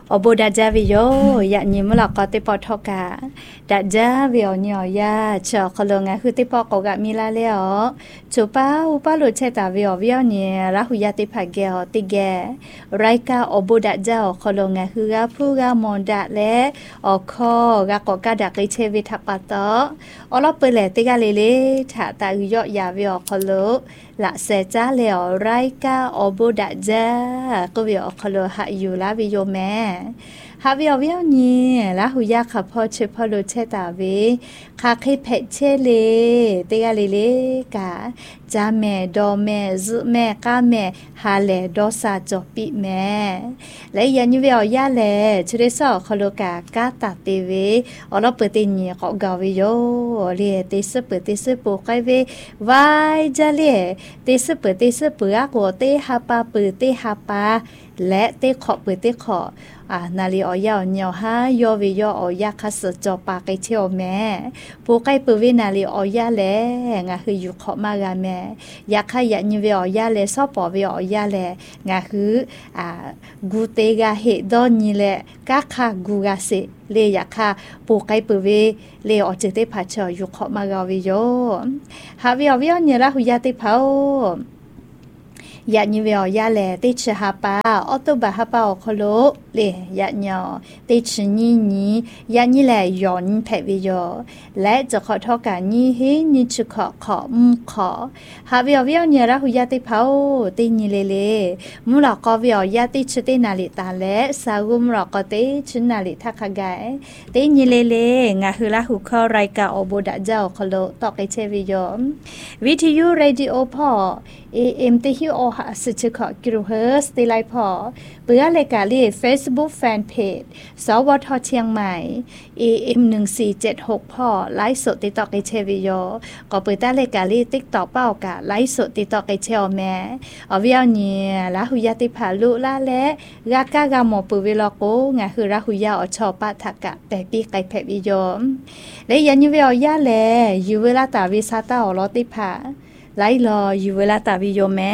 obo da javio ya ni mula ko te po thoka da javio nyo ya cho kholo nga hu te po ko ga mi la le o chu pa u pa lo che ta vio vio ni ra hu ya te pha ge o te ge raika obo da ja o kholo nga hu ga phu ga mon da le o kho ga ko ka da ke che vi tha pa to o lo pe le te ga le tha ta hu yo ya vio kholo la se cha le o raika obo da ja ko vio kholo ha yu la vi yo me ha vio vio ni la hu ya kha pho che pho lo che ta ve kha khe phe che le te ga le ka ja me do me zu me ka me ha le do sa cho pi me le ya ni vio ya le chre so kholo ka ta te ve o lo pe te ni ko ga vi yo le te se po kai ve vai ja le te se pe a ko te ha pa pe te ha paและเตขอเปิดเตขอนาลีออยาเนียวฮะยอวิยออยาคัสจอปาไกเชียวแม่ผู้ใกล้เปิดวินาลีออยาแลงาคืออยู่ขอมากาแม่อยากให้ยานิเวออยาแลซอปอวิออยาแลงาคือกูเตกาเฮดอนนี่แหละกะคากูกาเซเลยอยากค่ะผู้ใกล้เปิดวิเลยออจิเตพาเชออยู่ขอมากาวิโยฮาวิอวิอเนี่ยละหุยาเตเผายานิเวอยาแลติชฮาปาออโตบาฮาปาโคโลเลยยาญอติชนี่ยานี่แลยอนแพวิโยและจะขอทอกันนี่เฮนี่จะขอขอฮาวิอวิอเนี่ยละหุยาติเผาตินี่เลมุลอกอวิอยาติชตินาลิตาและซากุมรอกอติชนาลิทักกายตินี่เลงาคือละหุคอรายกาโอโบดะเจ้าโคโลตอกไอเชวิโยวิทยุเรดิโอพอAM ติฮิโอหาสุชขอกิโลเฮิรตซ์ติไลพอเปื้อรายการลี Facebook Fanpage สวทเชียงใหม่ AM 1476พอไลฟ์สดติดต่อไกเชวิโยก็เปิดรายการลี TikTok เป้ากะไลฟ์สดติดต่อไกเชอแม่อวิอเนี่ยละหุยาติผาลุละและกากากาหมอปุวิโลโกงาคือละหุยาอชอปะทะกะแต่ปีไกแพวิโยและยันยูเวอยาแลอยู่เวลาตาวิซาตาอลอติผาไล่รออยู่เวลาตาวิโยแม่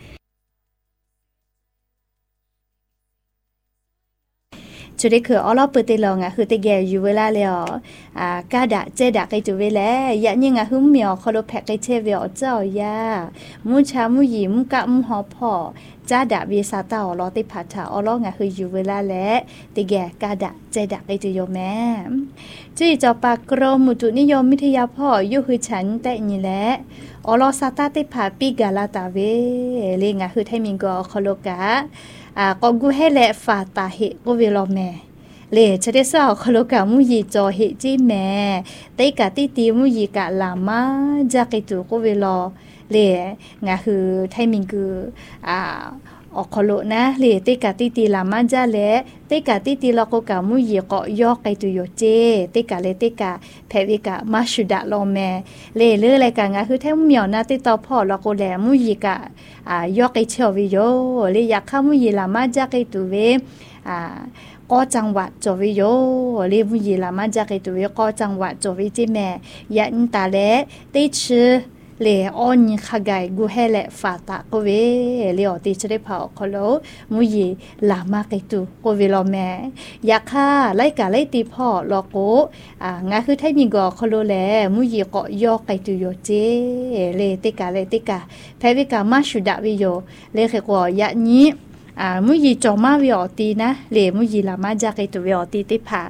จุดที่คืออลอเปิดเตลองคือเตแกอยู่เวลาแล้วกาดะเจดะไกจุเวลยะนี่งะหึมเมียวคอโลแพกไกเชเวอเจ้ายามุชามุยิมกะมุหอพอจาดะวิซาตาอลอติพัทธาอลองะคืออยู่เวลาแล้วเตแกกาดะเจดะไกจุโยแม่จุยจอปากรมอุตุนิยมวิทยาพ่ออยู่คือฉันแต่นี่แหละอลอซาตาติผาปิกาลาตาเวเลงะคือไทมิงกอคอโลกะก็กูให้แลฝาตาเหก็เวลอแม่เลยจะได้สาวคโลกามุยีจอเหจีแม่แต่กะติตีมุยีกะลามาจากไอตูก็เวลอเลยงะคือไทมิงคือออกคโลนะเลยเตกะติตีลามาจ้าและเตกะติตีลอกกะมุยีก็ยอกไอตูโยเจเตกะเลเตกะแพวิกะมาชุดะลอแม่เลยเลืออะไรกันงะคือแท้เหมียวนะติต่อพ่อลอกแลมุยีกะยอกไอเชวิโยเลยอยากข้ามุยีลามาจากไอตูเวก็จังหวัดจอวิโยเรียมุยีลามาจากไอตูเวก็จังหวัดจอวิจิแม่ยันตาและติชื่อเลออนขกายกูให้แหละฝาตะก็เวเลอติจะได้เผาคโลมุยีลามาไกตูก็เวลอแม่อยากฆ่าไล่กะไล่ตีพ่อลอโกงาคือไทมีกอคโลแลมุยีก็ยอกไกตูโยเจเลติกะแพวิกามาชุดะวิโยเลเขกอยะนี้มุยีจอมาวิอตีนะเลมุยีลามาจากไกตูวิอตีติผา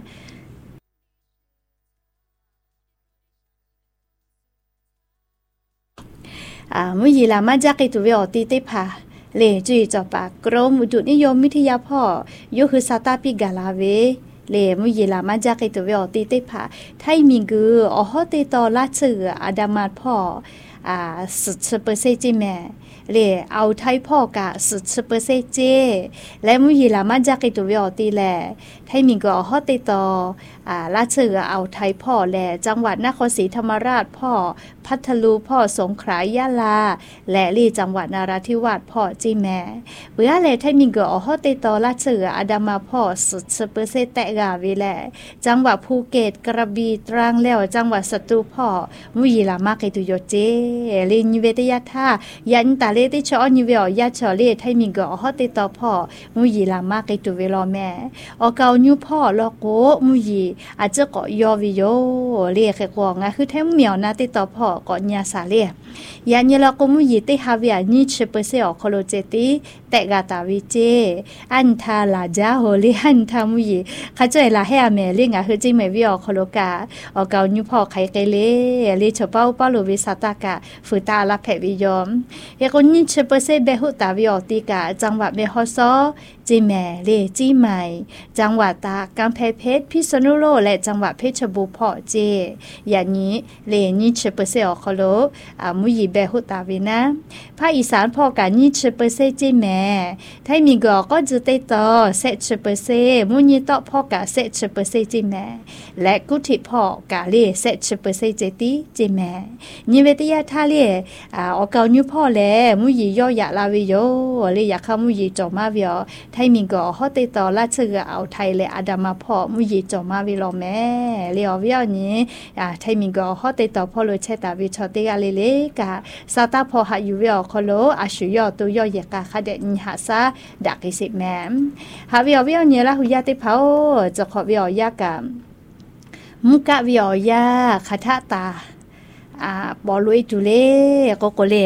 มุยีลามาจากไอตัวเวอตีเตพาเลจุยจอปากรมอุตุนิยมวิทยาพ่อยุคือซาตาปิกาลาเวเลมุยีลามาจากไอตัวเวอตีเตพาไทมิงกืออฮอเตตอลาเชืออาดามาดพ่อสุดเปอร์เซจิแม่เลเอาไทยพ่อกะสุดเปอร์เซเจและมุยีลามาจากไอตัวเวอตีแลไทมิงกืออฮอเตตอลาเชือเอาไทยพ่อแลจังหวัดนครศรีธรรมราชพ่อพัทลุงพ่อสงขลายะลาและลีจังหวัดนราธิวาสพ่อจีแม่เบื่อเลยไทมิงก็อเตตอลาเชืออาดามาพ่อสุดเปอร์เซแตะกาวิแลจังหวัดภูเก็ตกระบี่ตรังแล้วจังหวัดสตูลพ่อมุยีลามาไกตุโยเจลินเวทยาท่ายันตาเลเลติชอนิเวอยาชอเลไทมิงก็ฮอติตอพ่อมุยีลามากิตุเวลอแม่อเกาญูพ่อลอโกมุยีอาจจะก็ยอวิโยเลเขกวงาคือแท้เมียวนาติตอพ่อก็ญาสาเลยาญลอโกมุยีติฮาวิอานิเชเปเซอโคโลเจติแตกาตาวิเจอันทาลาจาโฮลิหันทามุยีขจอยลาให้อเมลิงาคือจิเมวิอโคโลกาอเกาญูพ่อไขเกเลเลชเป้าปาโลวิสตากะฝืตาลาแผวิยอมเฮกนิเชเปเซเบหุตาวิอติกาจังหวัดเมฮอซอจิแม่เลจีใหม่จังหวัดตากำแพงเพชรพิษณุโลกและจังหวัดเพชรบูรณ์พ่อเจอย่างนี้เลนิเชเปเซอโคโลมุยีเบหุตาวินะภาคอีสานพ่อกานิเชเปเซจิแม่ไทยมีก็จะเตตอเซเชเปเซมุยีตอพ่อกาเซเชเปเซจิแม่และกุฏิพ่อกาเลเซเชเปเซเจติจิแม่นิเวศยาทาเลอเกาญูพ่อแลมุยีย่อยะลาวิโยเลอยากเข้ามุยีจอมาวิอไทยมีก็ฮอติตอราชเกเอาไทยและอาดามาพ่อมุยีจอมาวิโลแม่เลอวิอนี้ไทยมีก็ฮอติตอพ่อโลเชตาวิชอติกาเลกาซาตาพ่อหาอยู่วิอคโลอาชุยอตัวยอยกาคาเดนิหาซาดักสิแม่หาวิอนี้ละหุยาติเผาจะขอวิอยากามุกะวิอยาคาทะตาบอลุยจุเลโกโกเล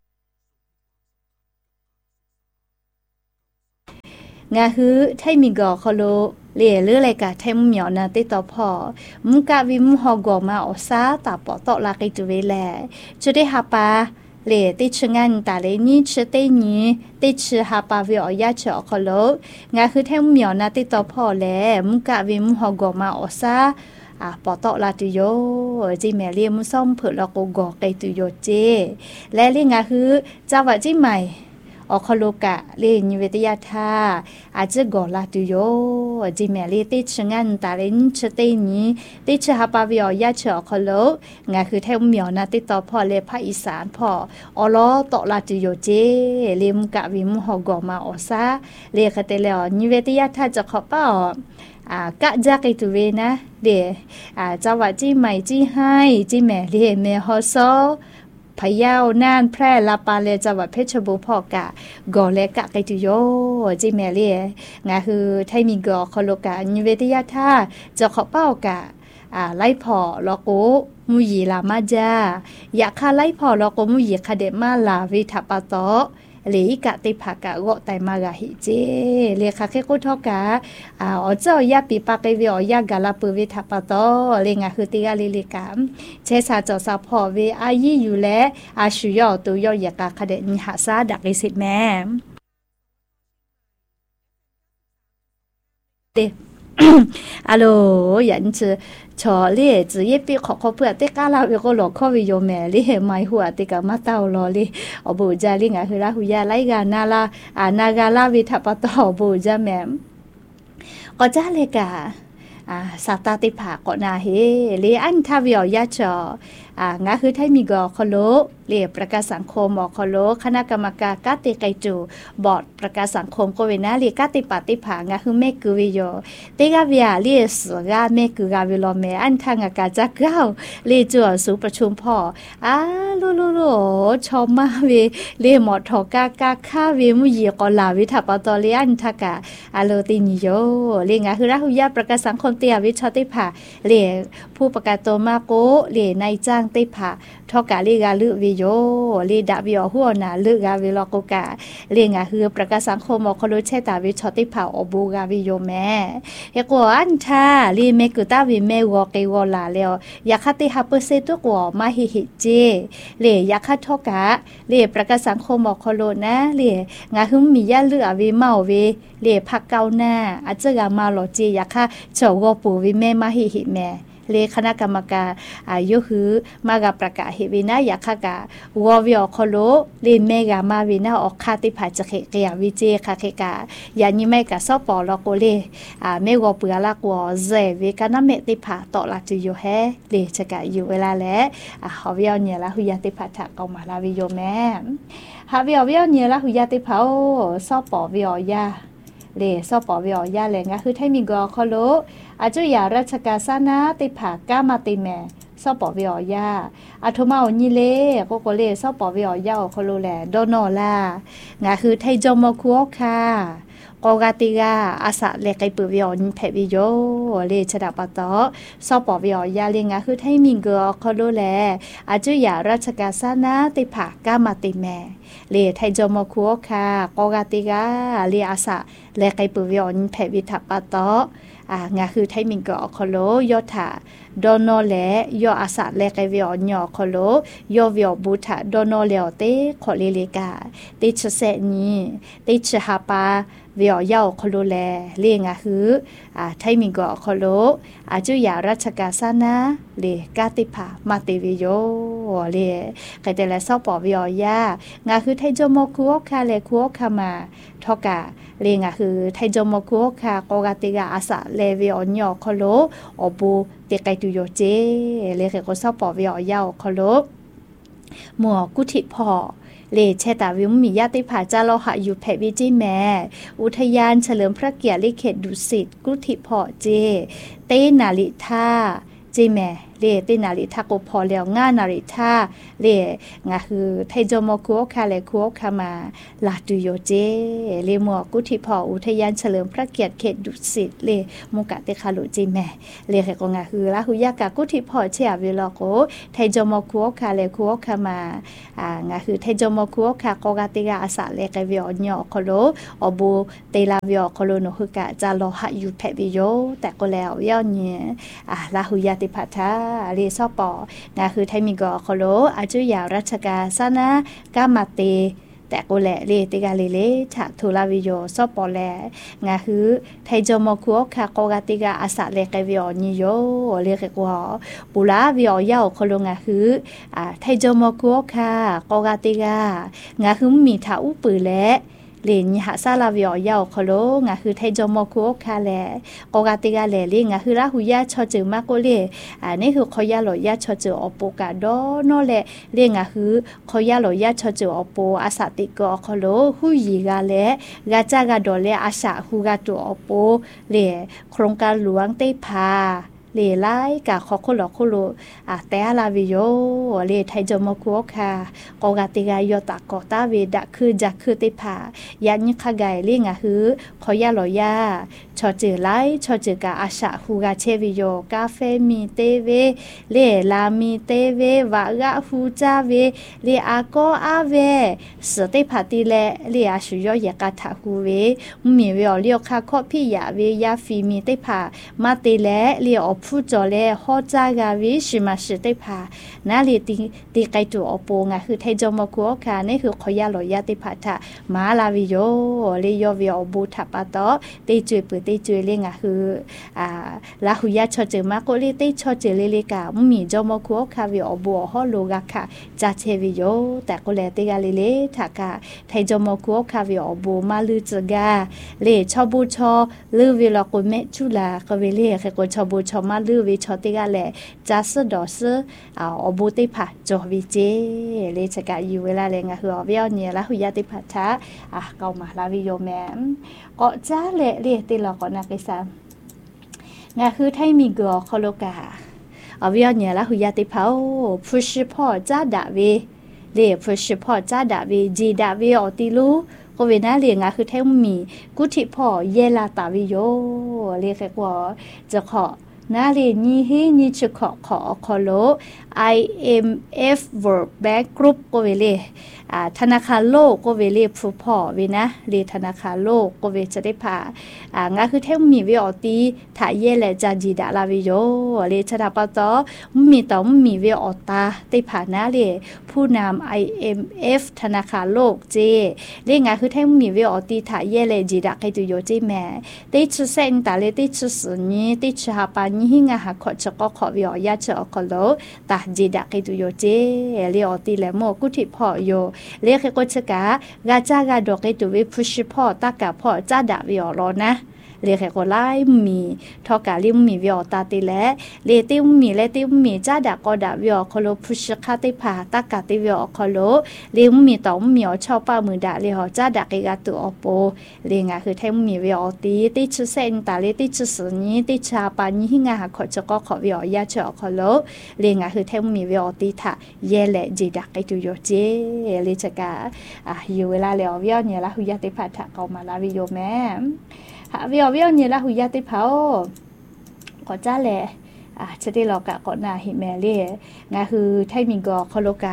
งาฮือไทมีกอคโลเล่เลืออะไรกะไทมุเหมียวนาติตอพ่อมุกะวิมุฮอกอมาอซาตาปอตอลากิจุเวแลจุได้ฮาปาเลติชงันตาเลนี่ชเตนีติชฮาปาวิอยาชอคโลงาคือไทมุเหมียวนาติตอพ่อแลมุกะวิมุฮอกอมาอซาปอตอลาตุโยจิแม่เรียมุซ่อมเผือลอกกอไกตุโยเจและเรียงาคือจาวะจิใหม่อคโลกะเรียนเวทยาธาอาจจะกอลาตุโยจิแม่เรียติชงันตาเลนชเตนีติชฮาปาวิอยาชอคโลงาคือแทมเหมียวนาติตอพ่อเลภาคอีสานพ่ออลอตอลาตุโยเจเรียมกะวิมุฮอกอมาอซาเรียคเตเลอนิเวทยาธาจะขอป้ากะจากไอตุเวนะเดจาวะจีใหม่จีให้จีแม่เรียเมฮอซอพะเยาน่านแพร่ลาปาเลจังหวัดเพชรบูรณ์พ่อกะกอเลกะไกตุโยจีแม่เรียงาคือไทยมีกอคโลกะนิเวศยาธาจะขอเป้ากะไล่พ่อลอโกมุยีลามาจาอยากคาไล่พ่อลอโกมุยีคาเดมาลาวิทัปะโตเลกะติภากะโกไตมากะหิเจเลคาเคโกทอกะอเจ้ายาปีปากเวอยากะลาปุวิทัปะโตเลงะคือติกะเลกะเชซาจอซาพ่อเวอายีอยู่แลอาชุยอตุยอยากะคาเดนิหาซาดักอิสิแม่เดอะโลยันจือชอเล่จือเยปีขอเพื่อเตกาลาเวก็หลอกข้อวิโยแม่ลิเฮไมหัวติกามาเต้าลอลิอบูจาลิงาคือลาหุยาไลกานาลานากาลาวิทัปะตอบูจาแม่ก็จ้าเลยกาสาตาติภาก็นาเฮเลอันทาวิอยาชองาคือไทยมีกอคโลเรียประกาศสังคมอคโลคณะกรรมการกาติไกจูบอร์ดประกาศสังคมโกเวนะเรียกาติปฏิภางาคือเมกุวิโยเตกาเวียเรียสกาเมกุกาวิโลเมอันทางากาจักเก้าเรียจัวสูประชุมพ่อโลชอมมาเวเรียหมอทอกากาคาเวมุยีกอลาวิทัปตอเลียนทากาโลตินิโยเรียงาคือราหุยาประกาศสังคมเตียวิชติภาเรียผู้ประกาศตัวมาโกเรียนายจ้างติภาทอกาลีกาลือวิโยลีดาวิโอหัวนาลือกาวิโลโกกาเรียงาคือประกาศสังคมอคโลเชตาวิชติภาอบูกาวิโยแม่เฮกวอันทาลีเมกุตาวิเมวเกวลาเลอยากติฮับเปเซตุกวมาหิหิเจเลอยากทอกาเลประกาศสังคมอคโลนะเลงาหึมมียาลือวิเมาเวเลพักเกาหน้าอาจจะกามาโลจีอยากเฉาวปูวิเมมาหิหิแม่เลคณะกรรมการยุหือมากประกาศเหวินาอยากกาวอวิอคโลเลเมกามาวินาออกคาติภาจเขเกียวิเจคาเคกายานิเมกาซอปอลโกเลเมวเปือลากวเซเวกานาเมติภาตอลาจุโยเฮเลชกะอยู่เวลาและฮาวิอเนี่ยละหุยาติภาทะกอมาลาวิโยแม่ฮาวิอเนี่ยละหุยาติภาซอปอวิอยาเลซอปอวิอยาเลงะคือไทมีกอคโลอาจุยาราชกาซานาติภากามาติแม sao bỏ về ở ya à thôi mà như lẽ cô lẽ sao bỏ về ở ya ở cô lô lẽ đó nọ là ngãคือไทยจอมคัวค่ะกอกาติกาอาสะเลไกปือวิออนแผบิโยเลชดาปะตอซอปอวิอยาเลงาคือไทยมิงกอคอโลแลอาจุยาราชกาสานาติผากามาติแมเลไทยจอมคัวค่ะกอกาติกาเลอาสะเลไกปือวิออนแผบิทับปะตองาคือไทยมิงกอคอโลยอถาดอนอแลยออาสะเลไกวิออนยอคอโลยอวิอบูถาดอนอเลอเตขอเลกาติชเสนีติชหาปาเวียเย่าคโลแลเลียงคือไทยมิงกอคโลอาจุยาราชกาสานาเลกาติภามาติวิโยเลไกแต่ละซอปอเวียยางาคือไทยจมคุโอคาเลคุโอคามาทอกาเลียงคือไทยจมคุโอคากอกาติกาอาสะเลเวียอนยอคโลอบูเตไกตุโยเจเลเกก็ซอปอเวียเย่าคโลมัวกุธิพอเลเชตาวิมมีญาติผาจาโลหะอยู่แผ่วิจิแม่อุทยานเฉลิมพระเกียรติเขตดุสิตกุธิพอเจเตนาลิธาเจแม่เลเตนาลิธาก็พอแล้วง่านาลิธาเลงาคือไทจมคุโอคาเลคุโอคามาลาตุโยเจเลมัวกุธิพออุทยานเฉลิมพระเกียรติเขตดุสิตเลมุกะเตคาลุเจแม่เลเขก็งาคือลาหุยากะกุธิพอเชียเวลาโกไทจมคุโอคาเลคุโอคามางาคือไทจมคุโอคากอกาติกาอาสาเลกเวียญอคโลอบูเตลาเวียคโลโนฮึกะจาโลหะอยู่แผ่วิโยแต่ก็แล้วย่อเนี่ยลาหุยาติพัทธาเรซอปองาคือไทมิกอคโลอาจุยาราชกาสานากามาเตแต่ก็แหละเลติกาเลฉะทุลาวิโยซอปอแลงาคือไทจมคุโอคากอกาติกาอาสาเลกเวียญโยเลกกวาปุลาเวียยาคโลงาคือไทจมคุโอคากอกาติกางาคือมีทาอุปือและเลนหาซาลาวิอยาคโลงาคือไทจมคุโอคาแลกอกาติกาแลเลงาคือลาหุยาชอจือมากโกเลนี่คือขอยาหลอยาชอจืออโปกาดอนอแลเลงาคือขอยาหลอยาชอจืออโปอาสาติกอคโลหุยีกาแลกาจากาดอเลอาสาฮูกาตุอโปเลโครงการหลวงเตพาเลไลกะขอคุโลคุโลแต่ลาวิโยเลไทจมคุโอคากอกาติกายตากอตาเวดะคือจักคือติผายันขะไกเลงะฮือขอยาลอยาชอจือไลชอจือกาอาชะฮูกาเชวิโยกาเฟมีเตเวเลลามีเตเววากะฮูจาเวเลอาโกอาเวสติผาติเลเลอาชุโยยะกะทะฮูเวมีเวอเลียวคาคอพิยาเวยาฟีมีติผามาติเลเลอผู้จอเลฮอจากาวิชิมาชิติภานาลีติไกตัวอโปงะคือไทจมคุโอคานี่คือขอยาลอยาติภาทะมาลาวิโยเลโยวิอบูทัปะตอติจุยปืติจุยเลงะคือลาหุยาชอจือมาโกลิติชอจือเลกามีจมคุโอคาวิอบูฮอโลกะค่ะจาเชวิโยแต่ก็แลติกาเลทากาไทจมคุโอคาวิอบูมาลืจกาเลชอบูชอลือวิลกุเมจุลากเวเลเขกชอบูชอมาลือวิชอติกาแลจัสดอสอบูติผาจอวิเจเลชกะอยู่เวลาเลงะคืออเวียเนี่ยละหุยาติผาทะเกามาลาวิโยแมมก็จ้าเลติลอก่อนนะกิซางะคือไทมีกอคโลกาอเวียเนี่ยละหุยาติผาพุชพอจ้าดาเวเลพุชพอจ้าดาเวจีดาเวอติลูก็เวน่าเลียงคือไทมีกุธิพอเยลาตาวิโยเลแค่ว่าจะขอนาเรนี่ให้นี่จะขอโล IMF World Bank Group ก็เวเลธนาคารโลกก็เวเลผู้พอเวนะเรธนาคารโลกก็เวจะได้พางาคือแท้มีเวอตีถ่ายเย่และจาจีดาลาวิโยเรชดาปตอมีต้องมีเวอตาได้ผ่านะเรผู้นำ IMF ธนาคารโลกเจเรงาคือแท้มีเวอตีถ่ายเย่และจีดาใครตุโยเจแม่ได้ชื่อเส้นตาเลได้ชื่อสนี้ได้ชื่อหาปานี้หิงาหาขอจะก็ขอเวอยาเชอคโลตาจีดาใครตุโยเจเรอตีและโมกุธิพอโยเรียกก็ชะกากาจากาดอกไอตัววิพุชพอตากาพอจ้าดาวิอรอนะเรียกก็ไล่มีทอกาลิมมีวิอตาติและเลติมีเลติมีจ้าดากอดาวิอคโลพุชคาติพาตากาติวิอคโลเลมมีตอมมีอชอบป้ามือดาเลหอจ้าดากกาตุอโปเลงาคือไทมีวิอตีติชเซนตาเลติชสนี้ติชาปานี้หิงาขอจะก็ขอวิอยาเชอคโลเลงาคือไทมีวิอตีทะเยเลจีดักไอตุโยเจเลจกาอยู่เวลาเลวิอเนี่ยละหุยาติพาทะก็มาลาวิโยแม่วิอเนี่ยละหุยาติพาก็จ้าแหละจะได้รอกะก่อนหน้าหิแม่เล่งาคือไทมิงกอคโลกะ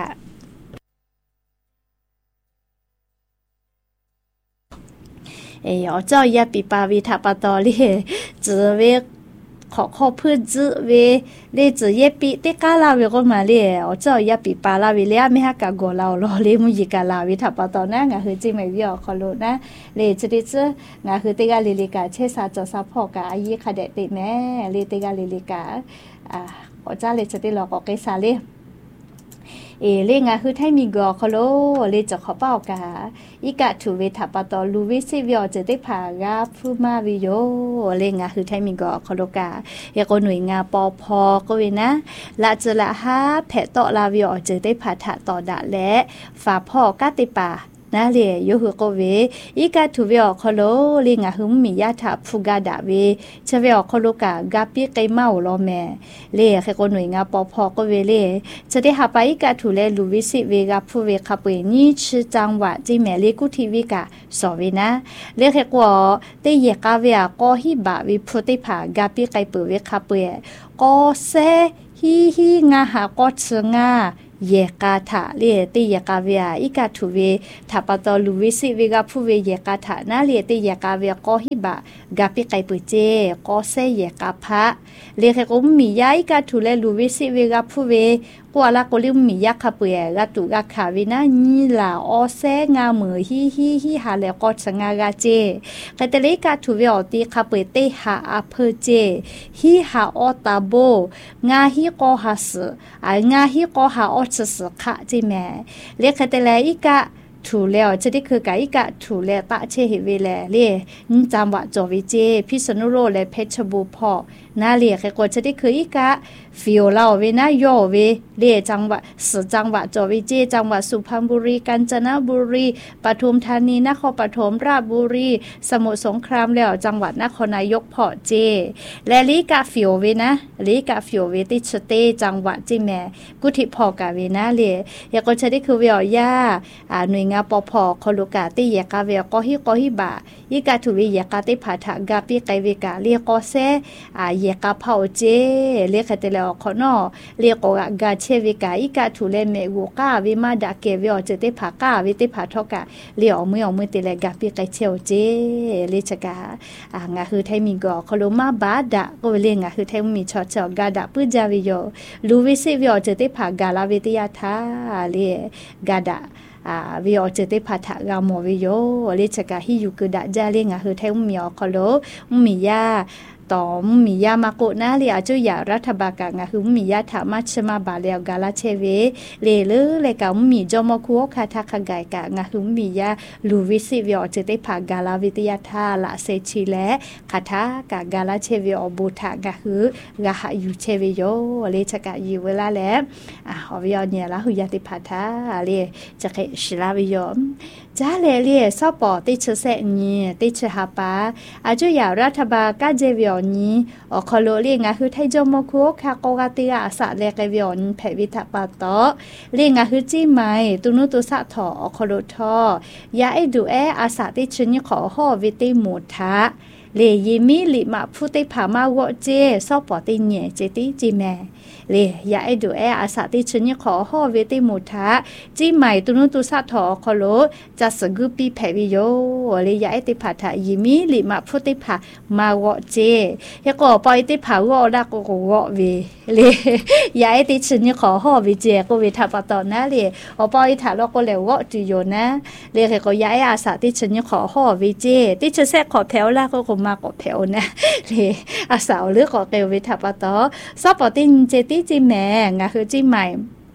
เจ้ายาปีปาวิทาปตอเล่จือเวขอพื้นจื้อเวเลจือเยปีเตกาลาเวก็มาเล่เจ้ายาปีปาลาเวเลียไม่ฮักกะโกลาลอเลมุยิกาลาวิทาปตอนะงาคือจิไม่วิอคโลนะเลจะได้จื้องาคือเตกาลิลิกาเชซาจอซาพอกะอายีคาเดเตแม่เลเตกาลิลิกาก็จ้าเลจะได้รอก็เกซาเลเลงาคือไทมีกอคโลเลจะขอเป้ากาอีกะถูเวทาปตอลูวิซิวิอจะได้ผ่ากาพูมาวิโยเลงาคือไทมีกอคโลกาเยก็หน่วยงาปอพอก็เวนะละจะละฮาแผตอลาวิอจะได้ผ่าถะต่อดะและฝาพ่อกาติปานาเลโยหุโกเวอีกาทูเวอคโลเลงาหุมมียาทาฟูกาดาเวชเวอคโลกากาปิไกเมาโลแมเลเคโกหน่วยงาปอพอก็เวเลจะได้หาไปอีกาทูเลลูวิสิเวกาฟูเวคาเปนี่ชื่อจังหวะจิแมเลกุทีวิกาสอเวนะเลเคกวเตเยกาเวก็ฮิบาวิพุติภากาปิไกเปเวคาเปก็เซฮิงาหาก็ชงาเยกาถาเลียติเยกาเวียอีกาทูเวทาปตอลูวิสิเวกาพูเวเยกาถานาเลียติเยกาเวียก็ฮิบะกาปิไกปุเจก็เซเยกาพะเลียกมมียาอีกาทูเลลูวิสิเวกาพูเวกัวละกลิมมียาคาเปยกาตุกาคาวินานีลาอเซงามือฮิฮาเลก็สงากาเจกะเตเลกาทูเวอติคาเปเตหาอาเพเจฮิฮาอตาโบงาฮิก็ฮาสงาฮิก็ฮาอสสคะจิแม่เลกะเตเลอีกาถูแล้วจะได้คือกะอีกะถูแล้วตะเชหิเวแลเลจำว่าจอวิเจพิษณุโลกและเพชรบูรณ์พอนาเลียกก็จะได้คืออีกะฟิโอลาเวนะโยเวเลจังหวัดจังหวัดจอวิเจจังหวัดสุพรรณบุรีกาญจนบุรีปทุมธานีนครปฐมราชบุรีสมุทรสงครามแล้วจังหวัดนครนายกพอเจและลีกาฟิโอเวนะลีกาฟิโอเวติชเตจังหวัดจิแมกุธิพอกาเวนะเลยก็จะได้คือเวียย่าหน่วยงานปพคโลกาติเยกาเวก็ฮิบะอีกาทุวิเยกาติผาถากาปิไกเวกาเรียก็เซเยกาเผาเจเรียกแต่แล้วขอนอเรียกกาเชเวกาอีกาทุเลเมกูกาวิมาดาเกเวอเจติผากาวิติผาทอกาเรียมือติเลกาปิไกเชวเจเลชกางาคือไทมิงกอคโลมาบาดะก็เรียงาคือไทมีชอชอกาดะปุจาวิโยลูวิสิเวอเจติผากาลาวิติยาทาเรียกาดะวิอเจติพัทะกามวิโยเลชกาฮิยุกุดะจาเลงาคือไทมีอคโลมียาตอมมียามาโกนาเลียจุยารัฐบาลกางาคือมียาถามัชมาบาเลวกาลาเชเวเลกามีจอมคัวคาทาคกายกางาคือมียาลูวิสิวิอเจติภากาลาวิทยาทาละเซชิและคาทากากาลาเชเวอบูทากาคือกาหายูเชเวโยเลชกายูเวลาแล้วฮอวิอเนี่ยละหุยาติพัทาเลจะเคชิลาวิโยจ้าเลซอปอติชเซนีติชฮาปาอาจุยารัฐบาลกาเจวิอนี้คโลเลียงาคือไทจอมคัวคาโกกาติอาสะเลกวิอนแผวิทาปาตอเลียงาคือจีไมตุนุตุสะถอคโลทอยาไอดูอาสะติชนิขอฮอวิติหมูทะเลยิมิลิมาพุติผามาวเจซอปอติเนเจติจิแมเลยยาไอดูอาสาติชนิขอฮอเวติมุทะจีใหม่ตุนุตุสะถอคโลจัสกุปีแผวิโยเลยยาไอติผาทะยิมิลิมาพุติผามาวเจยก็ปอยติผาวอลาโกโกเวเลยยาไอติชนิขอฮอวิเจก็เวทาปตอนะเลยอปอยถาลก็เลวะจุโยนะเลยก็ยาไออาสาติชนิขอฮอวิเจติชแซขอแถวลาก็มากอแถวนะเลยอาสาวเลือกขอเกวเวทาปตอซอปอตินเจติจิแมงาคือจิใหม่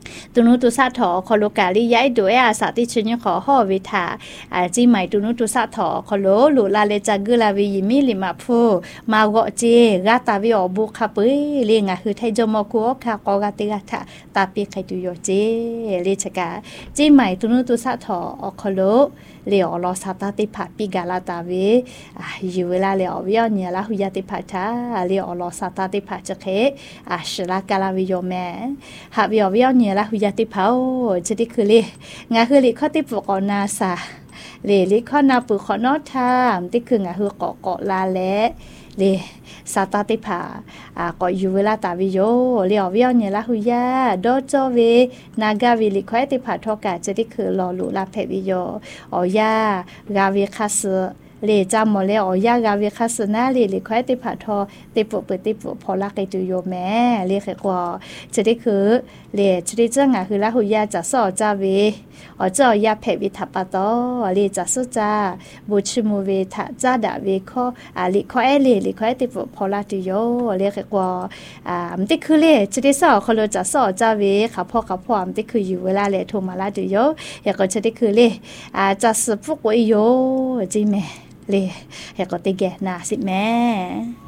ตุนุตุสะถอคอโลกาลิย้ายด้วยอาสาติชญขอห่อวิทาจีใหม่ตุนุตุสะถอคอโลหลุลาเลจักกลาวิยิมิลิมาพูมาเกาะเจกาตาวิอบุคาปุยเลียงะคือไทจมกัวคากอกาติกาทาตาปีไคตุโยเจเลชกาจีใหม่ตุนุตุสะถอคอโลเลียวรอสาตาติผาปีกาลาตาเวอยู่เวลาเลียววิอเนียลาหุยาติผาทาเลียวรอสาตาติผาจะเคชลากาลาวิโยแม่หาวิอวิอเนียลาหุยาติผาจะได้คือเลยงาคือลิข้อติปกอนาซาลิข้อนาปุขอนอทามที่คืองาคือเกาะลาและสาตาติผาก็อยู่เวลาตาวิโยเลียววิอเนียลาหุยาโดโจเวนากาวิลิข้อติผาทอกาจะได้คือรอลุลาเพวิโยอยากาวิคาสเลจามอเลอยากาวิคาสนาลิข้อติผาทอติปุเปติปุพอลักไกตุโยแม่เลขกว่าจะได้คือจะได้เจ้างาคือลาหุยาจะสอจาเวเจ้ายาเพวิทัปปะตอจะสุจาบุชิมูเวทะจาดาเวข้อลิข้อลิข้อติปุพอลักตุโยเลขกว่ามันติคือจะได้สอคอโลจะสอจาเวค่ะพ่อกับพ่อมันติคืออยู่เวลาโทมาลาตุโยอยากก็จะได้คือจะสปุกไวโยจิแม่อยากก็ติแกนาสิแม่